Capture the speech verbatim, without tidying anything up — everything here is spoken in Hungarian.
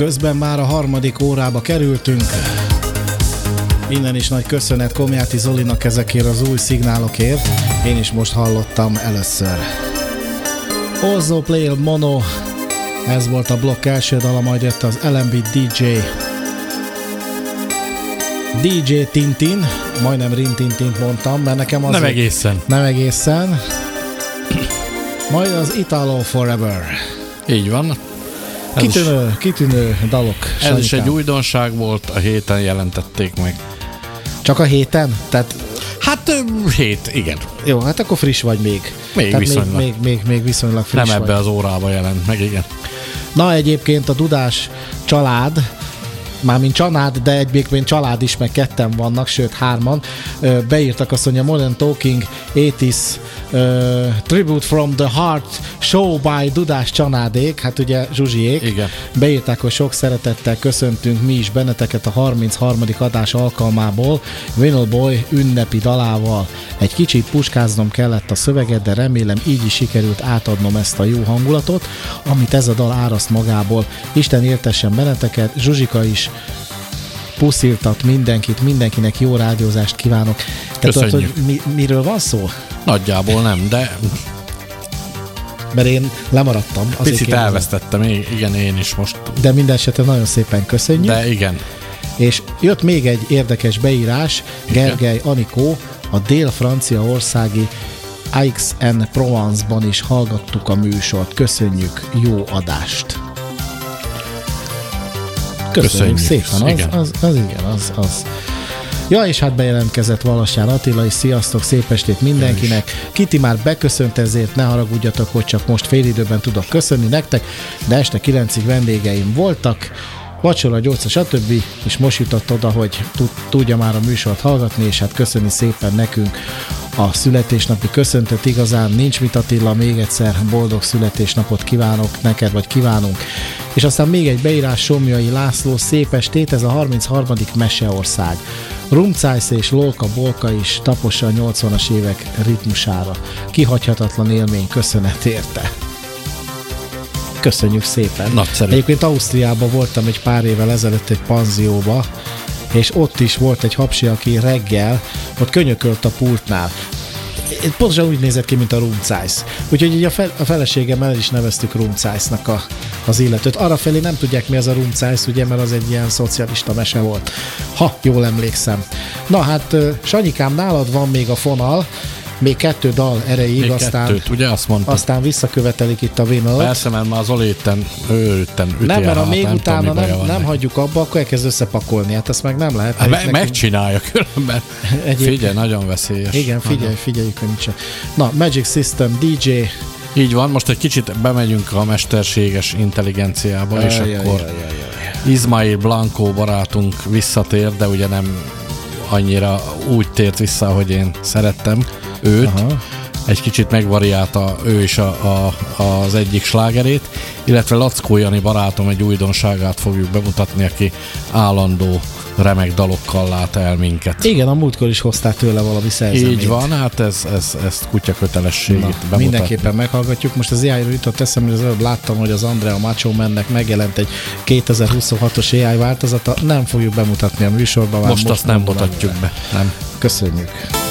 közben már a harmadik órába kerültünk. Innen is nagy köszönet Komjáti Zolinak ezekért az új szignálokért. Én is most hallottam először. Also Play Mono, ez volt a blokk első dala, majd jött az el em bé dé dzsé. dé dzsé Tintin, majdnem Rintintint mondtam, mert nekem az... Nem egészen. Nem egészen. Majd az Italo Forever. Így van. Ez kitűnő, is, kitűnő dalok. Ez Sanyikám. is egy újdonság volt, a héten jelentették meg. Csak a héten? Tehát... Hát hét, igen. Jó, hát akkor friss vagy még. Még Tehát viszonylag. Még, még, még, még viszonylag friss Nem vagy. ebbe az órába jelent meg, igen. Na egyébként a Dudás család, mármint család, de egyébként család is, meg ketten vannak, sőt hárman, beírtak azt, hogy a Modern Talking nyolcvanas uh, Tribute from the Heart Show by Dudás családék, hát ugye Zsuzsiék. Igen. Beírták, hogy sok szeretettel köszöntünk mi is benneteket a harmincharmadik adás alkalmából Vinyl Boy ünnepi dalával. Egy kicsit puskáznom kellett a szöveget, de remélem így is sikerült átadnom ezt a jó hangulatot, amit ez a dal áraszt magából. Isten értessen benneteket, Zsuzsika is pusziltat mindenkit, mindenkinek jó rádiózást kívánok. Te tudod, hogy mi, miről van szó? Nagyjából nem, de... Mert én lemaradtam. Picit kérdezem. Elvesztettem, igen, én is most. De minden esetre nagyon szépen köszönjük. De igen. És jött még egy érdekes beírás, Gergely Anikó, a dél-franciaországi Aix-en-Provence-ban is hallgattuk a műsort. Köszönjük, jó adást! Köszönjük, Köszönjük szépen, az, az, az igen, az, az. Ja, és hát bejelentkezett Valassán Attila is, sziasztok, szép estét mindenkinek. Kiti már beköszönt, ezért ne haragudjatok, hogy csak most félidőben tudok köszönni nektek, de este kilencig vendégeim voltak, vacsora, gyógyszer, stb. És most jutott oda, hogy tudja már a műsort hallgatni, és hát köszöni szépen nekünk a születésnapi köszöntet. Igazán nincs mit, Attila, még egyszer boldog születésnapot kívánok neked, vagy kívánunk. És aztán még egy beírás, Somjai László, szép estét, ez a harmincharmadik Meseország. Rumcájsz és Lolka Bolka is tapossa a nyolcvanas évek ritmusára. Kihagyhatatlan élmény, köszönet érte. Köszönjük szépen. Nagyszerű. Egyébként Ausztriában voltam egy pár évvel ezelőtt egy panzióba, és ott is volt egy hapsi, aki reggel ott könyökölt a pultnál. Pontosan úgy nézett ki, mint a Rumcájsz. Úgyhogy így a, fel, a feleségemmel is neveztük Rumcájsznak a, az illetőt. Arrafelé nem tudják, mi az a Rumcájsz, ugye, mert az egy ilyen szocialista mese volt. Ha jól emlékszem. Na hát, Sanyikám, nálad van még a fonal, még kettő dal erejéig, még aztán, kettőt, ugye, azt mondtad. Aztán visszakövetelik itt a vinyl. Persze, mert már az Oléten őrütten üti. Nem, mert ha még nem utána tudom, nem, nem hagyjuk abba, akkor elkezd összepakolni. Hát ezt meg nem lehet. Hát me- megcsinálja különben. Figyelj, nagyon veszélyes. Igen, figyelj, nagyon. Figyeljük, hogy nincs. Na, Magic System, dé dzsé. Így van, most egy kicsit bemegyünk a mesterséges intelligenciába, Jaj, és jaj, akkor jaj, jaj, jaj. Ismail Blanco barátunk visszatér, de ugye nem annyira úgy tért vissza, hogy én szerettem őt. Aha. Egy kicsit megvariálta ő is a, a, az egyik slágerét, illetve Lackó Jani barátom egy újdonságát fogjuk bemutatni, aki állandó remek dalokkal lát el minket. Igen, a múltkor is hoztál tőle valami szerzeményt. Így van, hát ez, ez, ez kutya kötelesség itt bemutatni. Mindenképpen meghallgatjuk. Most az á i-ről jutott eszembe, hogy az előbb láttam, hogy az Andrea Macho Man-nek megjelent egy kétezer-huszonhatos á i változata. Nem fogjuk bemutatni a műsorban. Most, most azt nem mutatjuk be. Nem. Köszönjük.